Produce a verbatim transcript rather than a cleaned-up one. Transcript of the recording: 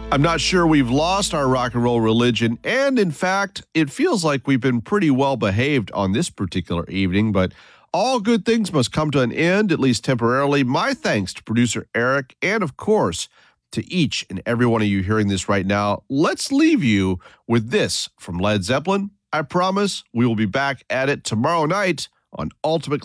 I'm not sure we've lost our rock and roll religion, and in fact, it feels like we've been pretty well behaved on this particular evening, but all good things must come to an end, at least temporarily. My thanks to producer Eric, and of course, to each and every one of you hearing this right now. Let's leave you with this from Led Zeppelin. I promise we will be back at it tomorrow night on Ultimate